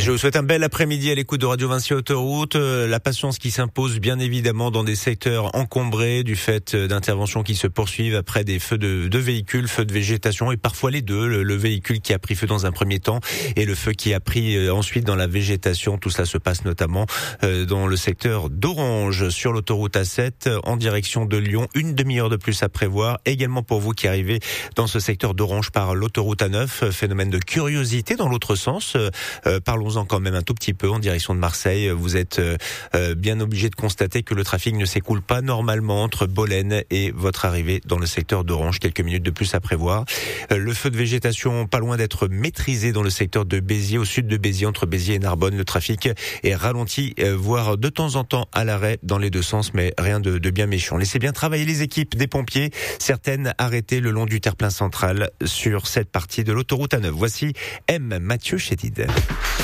Je vous souhaite un bel après-midi à l'écoute de Radio Vinci Autoroute. La patience qui s'impose bien évidemment dans des secteurs encombrés du fait d'interventions qui se poursuivent après des feux de véhicules, feux de végétation et parfois les deux. Le véhicule qui a pris feu dans un premier temps et le feu qui a pris ensuite dans la végétation. Tout cela se passe notamment dans le secteur d'Orange sur l'autoroute A7 en direction de Lyon. Une demi-heure de plus à prévoir. Également pour vous qui arrivez dans ce secteur d'Orange par l'autoroute A9. Phénomène de curiosité dans l'autre sens. Parlons-en quand même un tout petit peu en direction de Marseille. Vous êtes bien obligé de constater que le trafic ne s'écoule pas normalement entre Bolène et votre arrivée dans le secteur d'Orange. Quelques minutes de plus à prévoir. Le feu de végétation pas loin d'être maîtrisé dans le secteur de Béziers, au sud de Béziers, entre Béziers et Narbonne. Le trafic est ralenti, voire de temps en temps à l'arrêt dans les deux sens, mais rien de bien méchant. Laissez bien travailler les équipes des pompiers, certaines arrêtées le long du terre-plein central sur cette partie de l'autoroute A9. Voici M. Mathieu Chédid.